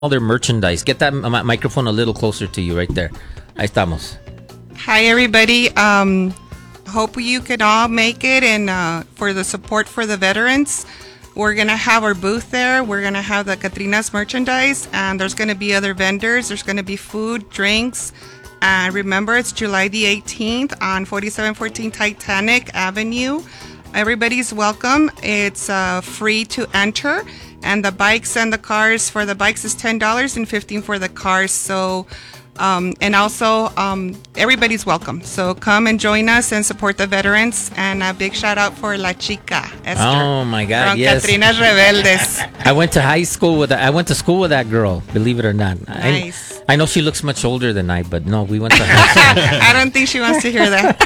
all their merchandise. Get that microphone a little closer to you right there. Ahí estamos. Hi, everybody. Hope you can all make it, and for the support for the veterans. We're going to have our booth there. We're going to have the Catrina's merchandise, and there's going to be other vendors. There's going to be food, drinks. And remember, it's July the 18th on 4714 Titanic Avenue. Everybody's welcome. It's free to enter. And the bikes and the cars, for the bikes is $10 and $15 for the cars. So, and also, everybody's welcome. So come and join us and support the veterans. And a big shout out for La Chica, Esther. Oh my God, from yes. Catrina's Rebeldes. I went to school with that girl, believe it or not. Nice. I know she looks much older than I, but no, we went to high school. I don't think she wants to hear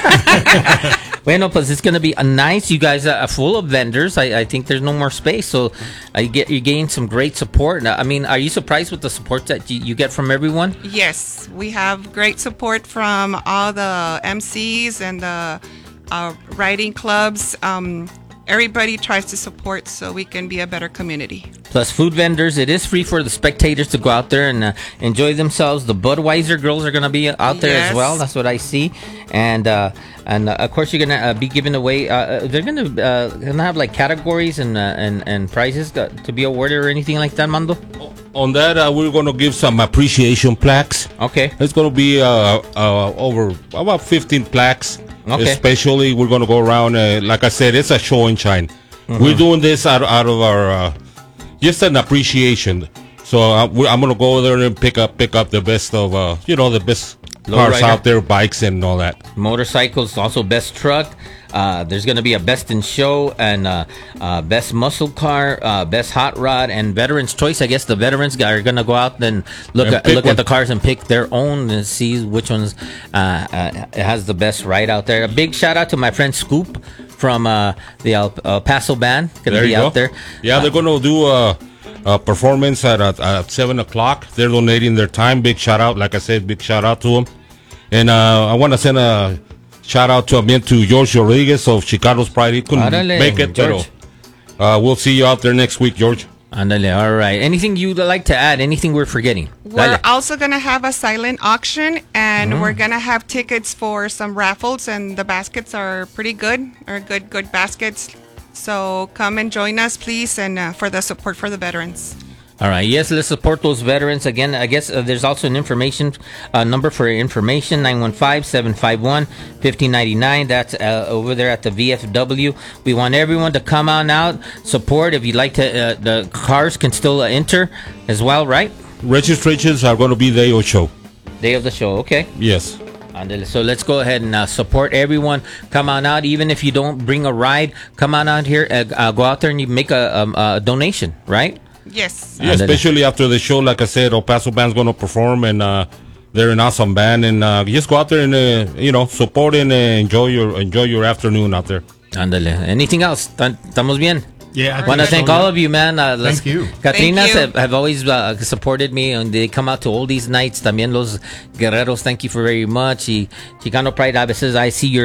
that. Bueno, pues it's going to be a nice. You guys are full of vendors. I think there's no more space, so you gain some great support. I mean, are you surprised with the support that you get from everyone? Yes, we have great support from all the MCs and the writing clubs. Everybody tries to support so we can be a better community. Plus food vendors. It is free for the spectators to go out there and enjoy themselves. The Budweiser girls are going to be out there as well. That's what I see. And of course, you're going to be giving away. They're going to have like categories and prizes to be awarded or anything like that, Mando? On that, we're going to give some appreciation plaques. Okay. It's going to be over about 15 plaques. Okay. Especially, we're going to go around. Like I said, it's a show and shine. Mm-hmm. We're doing this out of our just an appreciation. So I'm going to go there and pick up the best of the best cars out there, bikes and all that. Motorcycles, also best truck. There's going to be a best in show and best muscle car, best hot rod, and veterans choice. I guess the veterans are going to go out and look at the cars and pick their own and see which ones has the best ride out there. A big shout out to my friend Scoop from the El Paso band. Going to be out there. Yeah, they're going to do a performance at 7:00. They're donating their time. Big shout out. Like I said, big shout out to them. And I want to send a shout out to George Rodriguez of Chicago's Pride. He couldn't make it, George. But we'll see you out there next week, George. Andale, all right. Anything you'd like to add? Anything we're forgetting? We're also going to have a silent auction, and we're going to have tickets for some raffles, and the baskets are pretty good, or good baskets. So come and join us, please, and for the support for the veterans. All right. Yes, let's support those veterans. Again, I guess there's also an information number for information, 915-751-5099. That's over there at the VFW. We want everyone to come on out, support. If you'd like to, the cars can still enter as well, right? Registrations are going to be day of show. Day of the show, okay. Yes. So let's go ahead and support everyone. Come on out. Even if you don't bring a ride, come on out here. Go out there and you make a donation, right? Yes. Yeah, especially after the show, like I said, El Paso Band's going to perform, and they're an awesome band. And just go out there and support and enjoy your afternoon out there. Ándale. Anything else? ¿Estamos bien? Yeah, I want to thank all of you, man. Thank you. Catrinas have always supported me, and they come out to all these nights. También los guerreros, thank you for very much. Y Chicano Pride, a veces I see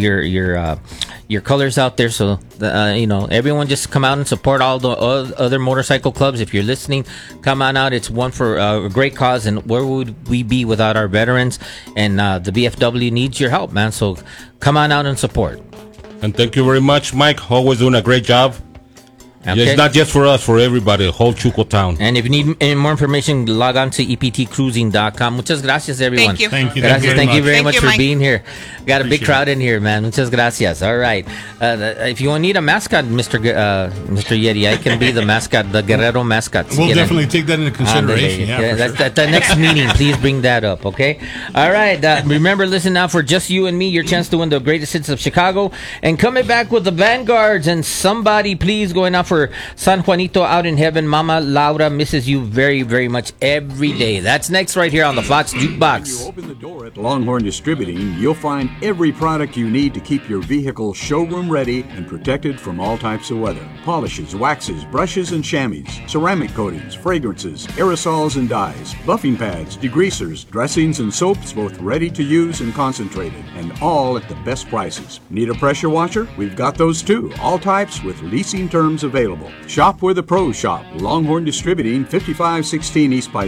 your colors out there. So everyone just come out and support all the other motorcycle clubs. If you're listening, come on out. It's one for a great cause, and where would we be without our veterans? And the BFW needs your help, man. So come on out and support. And thank you very much, Mike. Always doing a great job. Okay. Yeah, it's not just for us, for everybody, the whole Chuco town. And if you need any more information, log on to eptcruising.com. Muchas gracias, everyone. Thank you. Thank you. Gracias. Thank you very much for Mike. being here. Got a big crowd in here, man. Muchas gracias. All right. If you need a mascot, Mr. Yeti, I can be the mascot, the Guerrero mascot. We'll definitely take that into consideration. At the next meeting, please bring that up, okay? All right. Remember, listen now for Just You and Me, your chance to win the greatest hits of Chicago. And coming back with the Vanguards and somebody, please, going out for San Juanito out in heaven. Mama Laura misses you very, very much every day. That's next right here on the Fox Jukebox. When you open the door at Longhorn Distributing, you'll find every product you need to keep your vehicle showroom ready and protected from all types of weather. Polishes, waxes, brushes, and chamois, ceramic coatings, fragrances, aerosols and dyes, buffing pads, degreasers, dressings, and soaps, both ready to use and concentrated, and all at the best prices. Need a pressure washer? We've got those too. All types with leasing terms available. available. Shop where the pros shop. Longhorn Distributing, 5516 East Pike